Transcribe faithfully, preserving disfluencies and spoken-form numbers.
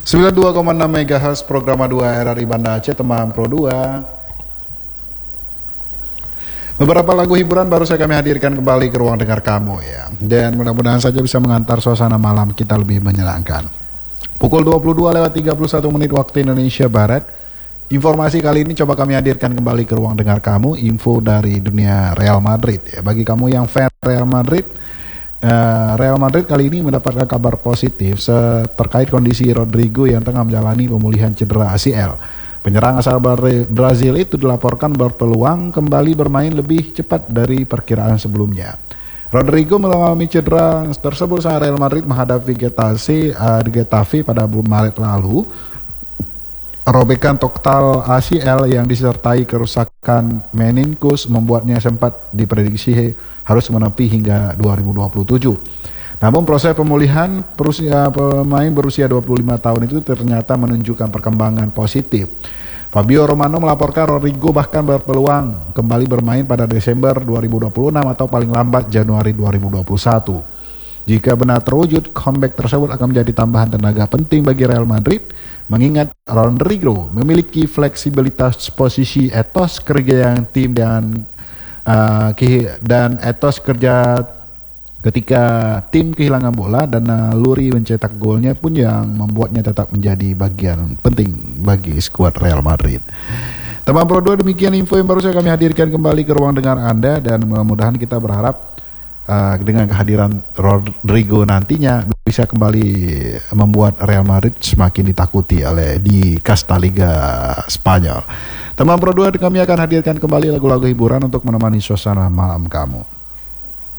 sembilan puluh dua koma enam megahertz program dua R R I Banda Aceh, teman Pro dua. Beberapa lagu hiburan baru saya kami hadirkan kembali ke ruang dengar kamu ya. Dan mudah-mudahan saja bisa mengantar suasana malam kita lebih menyenangkan. Pukul dua puluh dua lewat tiga puluh satu menit waktu Indonesia Barat. Informasi kali ini coba kami hadirkan kembali ke ruang dengar kamu, info dari dunia Real Madrid ya. Bagi kamu yang fan Real Madrid, uh, Real Madrid kali ini mendapatkan kabar positif terkait kondisi Rodrigo yang tengah menjalani pemulihan cedera A C L. Penyerang asal Brazil itu dilaporkan berpeluang kembali bermain lebih cepat dari perkiraan sebelumnya. Rodrigo mengalami cedera tersebut saat Real Madrid menghadapi Getafe, uh, Getafe pada bulan Maret lalu. Robekan total A C L yang disertai kerusakan meningus membuatnya sempat diprediksi harus menepi hingga dua ribu dua puluh tujuh. Namun proses pemulihan berusia, pemain berusia dua puluh lima tahun itu ternyata menunjukkan perkembangan positif. Fabio Romano melaporkan Rodrigo bahkan berpeluang kembali bermain pada Desember dua ribu dua puluh enam atau paling lambat Januari dua ribu dua puluh satu. Jika benar terwujud, comeback tersebut akan menjadi tambahan tenaga penting bagi Real Madrid, mengingat Rodrigo memiliki fleksibilitas posisi, etos kerja yang tim dan uh, dan etos kerja ketika tim kehilangan bola dan naluri mencetak golnya pun yang membuatnya tetap menjadi bagian penting bagi skuad Real Madrid. Teman Pro dua, demikian info yang baru saya kami hadirkan kembali ke ruang dengar Anda, dan mudah-mudahan kita berharap uh, dengan kehadiran Rodrigo nantinya bisa kembali membuat Real Madrid semakin ditakuti oleh di kasta Liga Spanyol. Teman Pro dua, kami akan hadirkan kembali lagu-lagu hiburan untuk menemani suasana malam kamu.